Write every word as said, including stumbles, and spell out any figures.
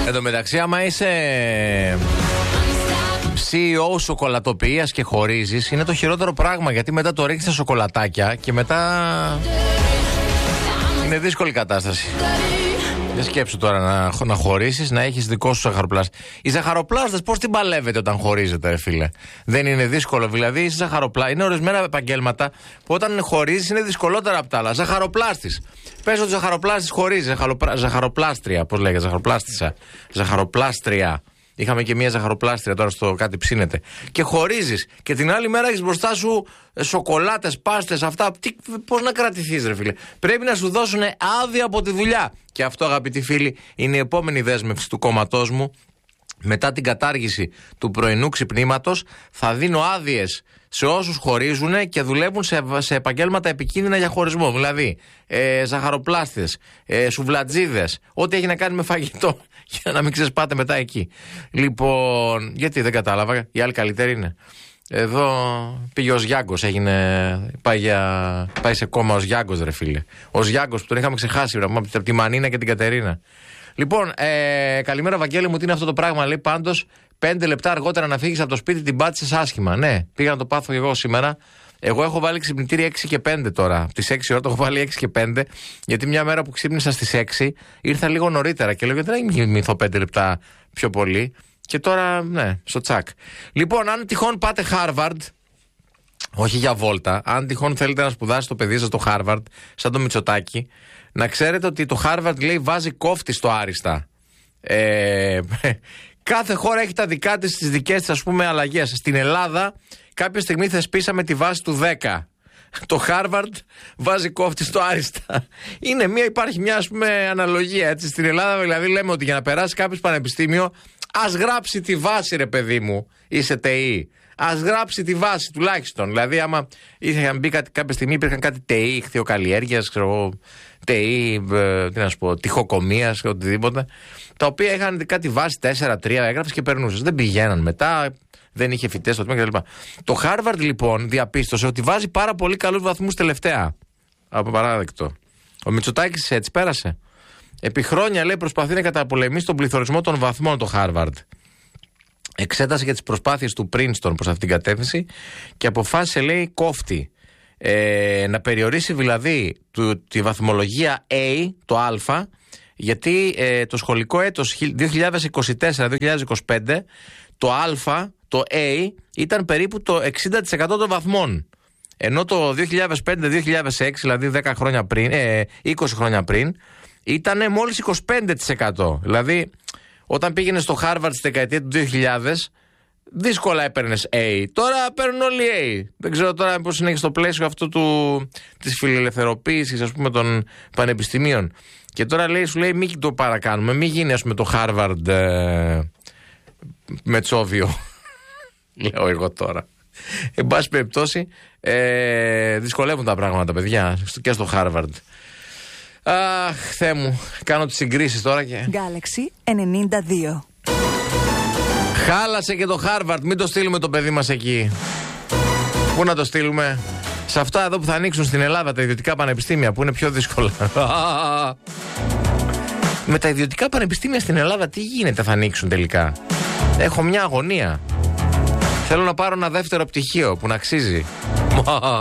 Εν τω μεταξύ, άμα είσαι σι ι ο σοκολατοποιίας και χωρίζεις, είναι το χειρότερο πράγμα, γιατί μετά το ρίχνεις στα σοκολατάκια και μετά είναι δύσκολη κατάσταση. Δεν σκέψου τώρα να, να χωρίσεις, να έχεις δικό σου ζαχαροπλάστη. Οι ζαχαροπλάστες πώς την παλεύετε όταν χωρίζετε, ρε φίλε? Δεν είναι δύσκολο? Δηλαδή, είσαι ζαχαροπλάστη. Είναι ορισμένα επαγγέλματα που όταν χωρίζεις είναι δυσκολότερα από τα άλλα. Ζαχαροπλάστης. Πες ότι ζαχαροπλάστης χωρίζει. Ζαχαροπλάστρια. Πώς λέγεται, ζαχαροπλάστησα. Ζαχαροπλάστρια. Είχαμε και μία ζαχαροπλάστρια τώρα στο κάτι ψήνεται. Και χωρίζεις. Και την άλλη μέρα έχεις μπροστά σου σοκολάτες, πάστες, αυτά. Πώς να κρατηθείς, ρε φίλε? Πρέπει να σου δώσουν άδεια από τη δουλειά. Και αυτό, αγαπητοί φίλοι, είναι η επόμενη δέσμευση του κόμματός μου. Μετά την κατάργηση του πρωινού ξυπνήματος, θα δίνω άδειες σε όσους χωρίζουν και δουλεύουν σε, σε επαγγέλματα επικίνδυνα για χωρισμό. Δηλαδή, ε, ζαχαροπλάστες, ε, σουβλατζίδες, ό,τι έχει να κάνει με φαγητό, για να μην ξεσπάτε μετά εκεί. Λοιπόν, γιατί δεν κατάλαβα, η άλλη καλύτερη είναι. Εδώ πήγε ο Γιάγκος, έγινε, πάει, για, πάει σε κόμμα ο Γιάγκος, ρε φίλε. Ο Γιάγκος που τον είχαμε ξεχάσει από τη Μανίνα και την Κατερίνα. Λοιπόν, ε, καλημέρα Βαγγέλη μου, τι είναι αυτό το πράγμα? Λέει πάντως, πέντε λεπτά αργότερα να φύγεις από το σπίτι, την πάτησες άσχημα. Ναι, πήγα να το πάθω και εγώ σήμερα. Εγώ έχω βάλει ξυπνητήρι έξι και πέντε τώρα. Από τις έξι ώρα το έχω βάλει έξι και πέντε, γιατί μια μέρα που ξύπνησα στις έξι ήρθα λίγο νωρίτερα και λέω γιατί δεν κοιμηθώ πέντε λεπτά πιο πολύ. Και τώρα, ναι, στο τσακ. Λοιπόν, αν τυχόν πάτε Χάρβαρντ, όχι για βόλτα, αν τυχόν θέλετε να σπουδάσετε το παιδί σας στο Χάρβαρντ, σαν το Μητσοτάκη, να ξέρετε ότι το Χάρβαρντ, λέει, βάζει κόφτη στο άριστα. Ε, κάθε χώρα έχει τα δικά της, τις δικές της, ας πούμε, αλλαγές. Στην Ελλάδα, κάποια στιγμή θεσπίσαμε τη βάση του δέκα. Το Χάρβαρντ βάζει κόφτη στο άριστα. Είναι μια, υπάρχει μια, ας πούμε, αναλογία, έτσι. Στην Ελλάδα, δηλαδή, λέμε ότι για να περάσει κάποιος πανεπιστήμιο, ας γράψει τη βάση, ρε παιδί μου, είσαι ΤΕΙ. Ας γράψει τη βάση τουλάχιστον. Δηλαδή, άμα είχαν μπει κάτι, κάποια στιγμή, υπήρχαν κάτι ΤΕΙ, ηχθειοκαλλιέργειας, ξέρω, ΤΕΙ, ε, τι να σου πω, τυχοκομείας, οτιδήποτε, τα οποία είχαν κάτι βάση τέσσερα τρία, έγραφες και περνούσες. Δεν πηγαίναν μετά, δεν είχε φοιτές στο τμήμα κτλ. Το Χάρβαρντ, λοιπόν, διαπίστωσε ότι βάζει πάρα πολύ καλούς βαθμούς τελευταία. Από παράδεκτο. Ο Μητσοτάκης έτσι πέρασε. Επί χρόνια, λέει, προσπαθεί να καταπολεμήσει τον πληθωρισμό των βαθμών το Χάρβαρντ. Εξέτασε και τις προσπάθειες του Πρίνστον προς αυτήν την κατεύθυνση και αποφάσισε, λέει, κόφτη. Ε, να περιορίσει δηλαδή του, τη βαθμολογία A, το Α, γιατί ε, το σχολικό έτος δύο χιλιάδες είκοσι τέσσερα δύο χιλιάδες είκοσι πέντε το Α, το A, ήταν περίπου το εξήντα τοις εκατό των βαθμών. Ενώ το δύο χιλιάδες πέντε δύο χιλιάδες έξι, δηλαδή δέκα χρόνια πριν, ε, είκοσι χρόνια πριν, ήταν μόλις είκοσι πέντε τοις εκατό. Δηλαδή, όταν πήγαινε στο Harvard στη δεκαετία του δύο χιλιάδες, δύσκολα έπαιρνες A. Τώρα παίρνουν όλοι A. Δεν ξέρω τώρα πώς είναι στο πλαίσιο αυτού του, της φιλελευθεροποίησης, ας πούμε, των πανεπιστημίων. Και τώρα λέει, σου λέει, μην το παρακάνουμε, μην γίνει, ας πούμε, το Harvard ε, Μετσόβιο. Λέω εγώ τώρα. Εν πάση περιπτώσει, ε, δυσκολεύουν τα πράγματα, παιδιά, και στο Harvard. Αχ, Θεέ μου, κάνω τις συγκρίσεις τώρα και... Galaxy ενενήντα δύο. Χάλασε και το Harvard, μην το στείλουμε το παιδί μας εκεί. Πού να το στείλουμε? Σε αυτά εδώ που θα ανοίξουν στην Ελλάδα τα ιδιωτικά πανεπιστήμια, που είναι πιο δύσκολα. Με τα ιδιωτικά πανεπιστήμια στην Ελλάδα τι γίνεται, θα ανοίξουν τελικά? Έχω μια αγωνία. Θέλω να πάρω ένα δεύτερο πτυχίο που να αξίζει.